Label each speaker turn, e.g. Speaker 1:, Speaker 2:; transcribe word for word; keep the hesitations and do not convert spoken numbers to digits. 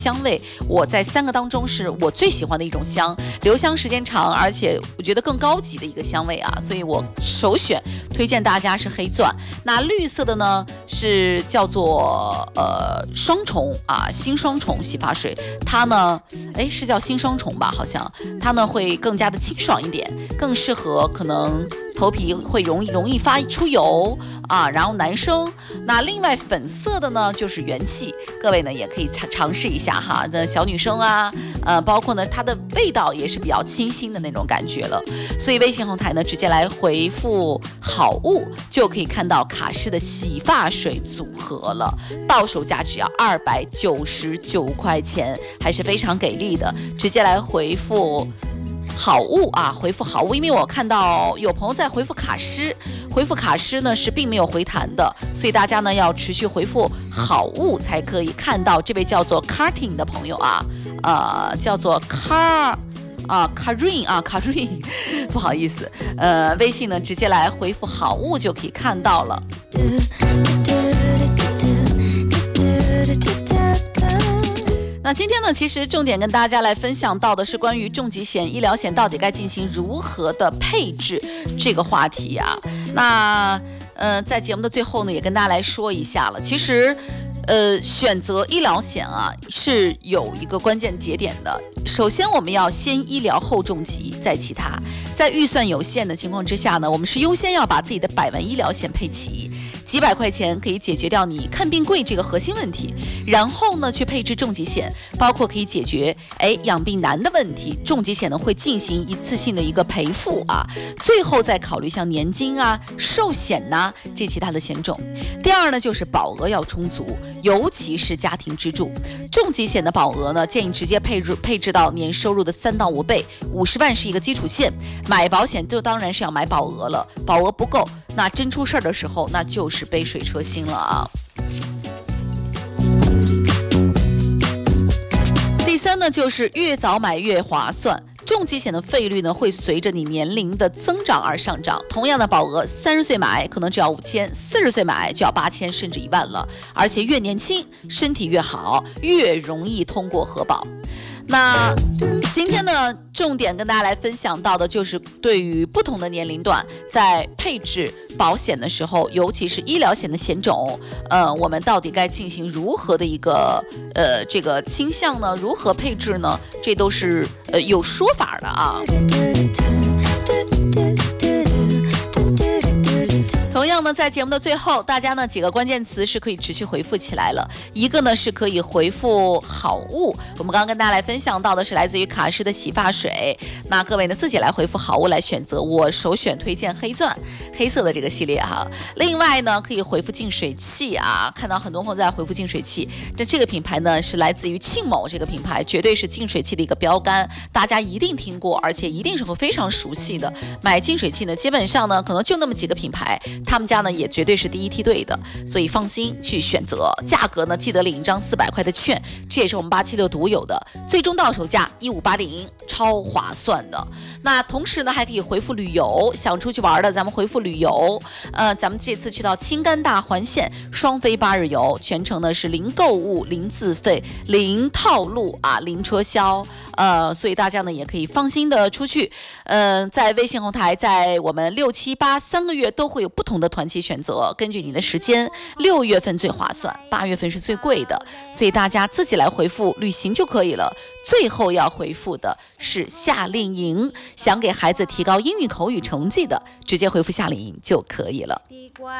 Speaker 1: 香味，我在三个当中是我最喜欢的一种香，留香时间长，而且我觉得更高级的一个香味啊，所以我首选推荐大家是黑钻。那绿色的呢是叫做呃双重啊新双重洗发水，它呢哎是叫新双重吧，好像它呢会更加的清爽一点，更适合可能头皮会容易容易发出油啊，然后男生。那另外粉色的呢就是元气，各位呢也可以尝试一下哈，这小女生啊，呃，包括呢它的味道也是比较清新的那种感觉了。所以微信后台呢直接来回复好物，就可以看到卡诗的洗发水组合了，到手价只要二百九十九块钱，还是非常给力的。直接来回复好物啊，回复好物，因为我看到有朋友在回复卡诗，回复卡诗呢是并没有回弹的，所以大家呢要持续回复好物才可以看到这位叫做 Carting 的朋友啊，呃，叫做 Car 啊 Karin 啊 Karin， 不好意思，呃，微信呢直接来回复好物就可以看到了。那今天呢，其实重点跟大家来分享到的是关于重疾险、医疗险到底该进行如何的配置这个话题啊。那呃，在节目的最后呢，也跟大家来说一下了。其实，呃，选择医疗险啊是有一个关键节点的。首先，我们要先医疗后重疾，再其他。在预算有限的情况之下呢，我们是优先要把自己的百万医疗险配齐。几百块钱可以解决掉你看病贵这个核心问题，然后呢去配置重疾险，包括可以解决哎养病难的问题，重疾险呢会进行一次性的一个赔付啊，最后再考虑像年金啊、寿险呐、啊、这其他的险种。第二呢就是保额要充足，尤其是家庭支柱。重疾险的保额呢建议直接配置配置到年收入的三到五倍，五十万是一个基础线。买保险就当然是要买保额了，保额不够，那真出事儿的时候那就是杯水车薪了啊。第三呢就是越早买越划算。重疾险的费率呢会随着你年龄的增长而上涨，同样的保额，三十岁买可能只要五千，四十岁买就要八千甚至一万了，而且越年轻身体越好，越容易通过核保。那今天呢，重点跟大家来分享到的就是对于不同的年龄段，在配置保险的时候，尤其是医疗险的险种，呃，我们到底该进行如何的一个呃这个倾向呢？如何配置呢？这都是呃有说法的啊。同样呢，在节目的最后，大家呢几个关键词是可以持续回复起来了。一个呢是可以回复好物，我们刚刚跟大家来分享到的是来自于卡诗的洗发水。那各位呢自己来回复好物来选择，我首选推荐黑钻，黑色的这个系列哈。另外呢可以回复净水器啊，看到很多朋友在回复净水器，这这个品牌呢是来自于庆某这个品牌，绝对是净水器的一个标杆，大家一定听过，而且一定是会非常熟悉的。买净水器呢，基本上呢可能就那么几个品牌。他们家呢也绝对是第一梯队的，所以放心去选择。价格呢记得领一张四百块的券，这也是我们八七六独有的，最终到手价一五八零，超划算的。那同时呢还可以回复旅游，想出去玩的咱们回复旅游。呃，咱们这次去到青甘大环线，双飞八日游，全程呢是零购物、零自费、零套路啊、零车销。呃，所以大家呢也可以放心的出去。嗯、呃，在微信后台，在我们六七八三个月都会有不同的团期选择，根据你的时间，六月份最划算，八月份是最贵的，所以大家自己来回复旅行就可以了。最后要回复的是夏令营，想给孩子提高英语口语成绩的，直接回复夏令营就可以了。